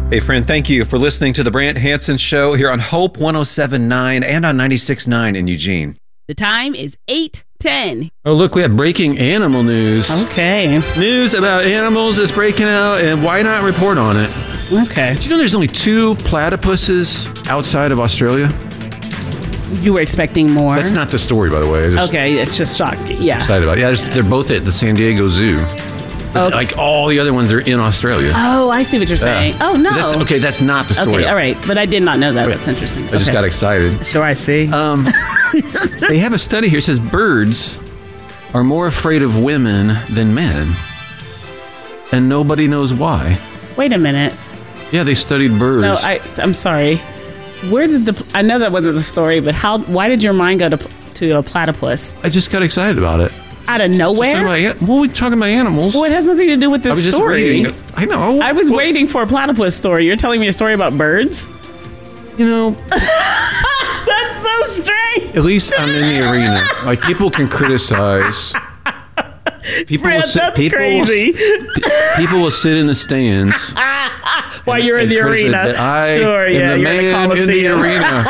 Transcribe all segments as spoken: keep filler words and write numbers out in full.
Hey, friend, thank you for listening to the Brant Hansen Show here on Hope one oh seven point nine and on ninety-six point nine in Eugene. The time is eight ten. Oh, look, we have breaking animal news. Okay. News about animals is breaking out, and why not report on it? Okay. Did you know there's only two platypuses outside of Australia? You were expecting more? That's not the story, by the way. I just Okay, it's just shocking. Yeah. excited about it. Yeah, there's- they're both at the San Diego Zoo. Okay. Like all the other ones are in Australia. Oh, I see what you're saying. Yeah. Oh, no. That's, okay, that's not the story. Okay, all right. But I did not know that. Okay. That's interesting. I just Okay. got excited. Sure, I see. Um, they have a study here that says birds are more afraid of women than men, and nobody knows why. Wait a minute. Yeah, they studied birds. No, I, I'm sorry. Where did the... I know that wasn't the story, but how? Why did your mind go to to a platypus? I just got excited about it. Out of Just nowhere? talking about an- well, we're talking about animals. Well, it has nothing to do with I this was just story. reading. I know. I was Well, waiting for a platypus story. You're telling me a story about birds? You know, That's so strange. at least I'm in the arena. Like, people can criticize. People Brad, will sit, that's people crazy. Will, people will sit in the stands While you're in and the criticize arena. that I Sure, am yeah, the you're in the man in the Coliseum. arena.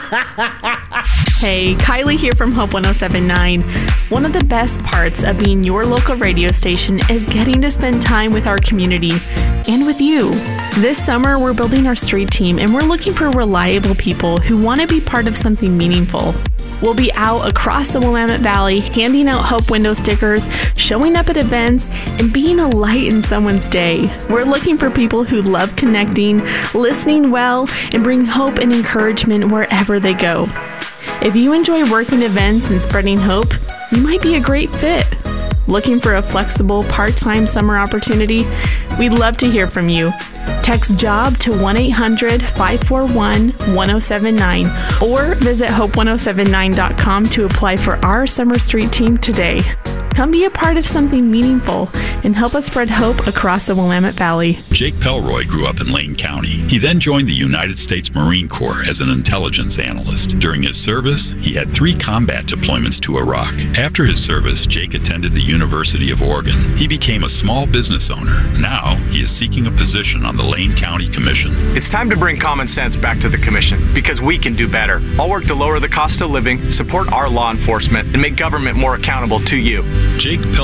Hey, Kylie here from Hope one oh seven point nine. One of the best parts of being your local radio station is getting to spend time with our community and with you. This summer, we're building our street team and we're looking for reliable people who want to be part of something meaningful. We'll be out across the Willamette Valley, handing out Hope window stickers, showing up at events, and being a light in someone's day. We're looking for people who love connecting, listening well, and bring hope and encouragement wherever they go. If you enjoy working events and spreading hope, you might be a great fit. Looking for a flexible part-time summer opportunity? We'd love to hear from you. Text JOB to one eight hundred five four one one oh seven nine or visit hope one oh seven nine dot com to apply for our Summer Street team today. Come be a part of something meaningful and help us spread hope across the Willamette Valley. Jake Pelroy grew up in Lane County. He then joined the United States Marine Corps as an intelligence analyst. During his service, he had three combat deployments to Iraq. After his service, Jake attended the University of Oregon. He became a small business owner. Now, he is seeking a position on the Lane County Commission. It's time to bring common sense back to the Commission because we can do better. I'll work to lower the cost of living, support our law enforcement, and make government more accountable to you. Jake